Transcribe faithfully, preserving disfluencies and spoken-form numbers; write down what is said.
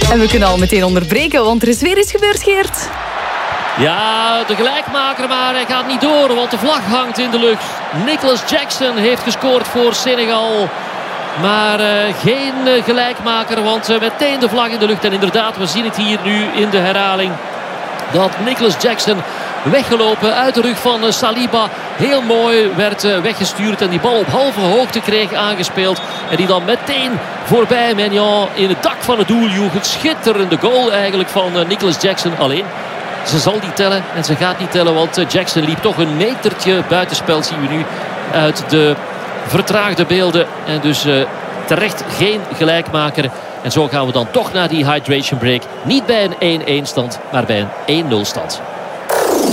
En we kunnen al meteen onderbreken, want er is weer iets gebeurd, Geert. Ja, de gelijkmaker, maar hij gaat niet door, want de vlag hangt in de lucht. Nicholas Jackson heeft gescoord voor Senegal. Maar uh, geen uh, gelijkmaker, want uh, meteen de vlag in de lucht. En inderdaad, we zien het hier nu in de herhaling. Dat Nicholas Jackson weggelopen uit de rug van uh, Saliba. Heel mooi werd uh, weggestuurd en die bal op halve hoogte kreeg aangespeeld. En die dan meteen voorbij Maignan in het dak van het doel joeg. Het schitterende goal eigenlijk van uh, Nicholas Jackson. Alleen, ze zal niet tellen en ze gaat niet tellen, want uh, Jackson liep toch een metertje buitenspel, zien we nu uit de vertraagde beelden. En dus uh, terecht geen gelijkmaker. En zo gaan we dan toch naar die hydration break. Niet bij een één-één stand, maar bij een één nul stand.